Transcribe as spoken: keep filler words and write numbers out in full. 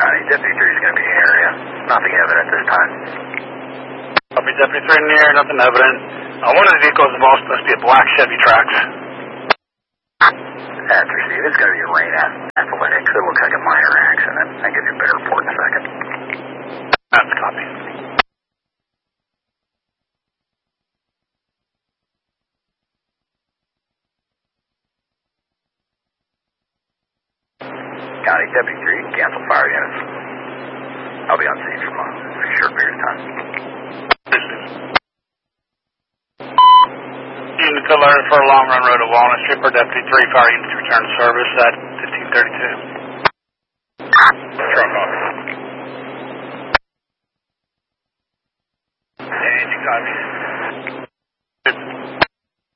County, Deputy three is going to be in the area. Nothing evident this time. Copy, Deputy three near, nothing evident. Uh, one of the vehicles involved must be a black Chevy Trax. That's received. It's going to be a rain athletics. It looks like a minor accident. I'll give you a better report in a second. That's copy. County, Deputy three, cancel fire units. I'll be on scene for a short period of time. Unit alert for a long run road to Walnut Street for Deputy three, fire units return to service at fifteen thirty-two. Truck off. And you copy.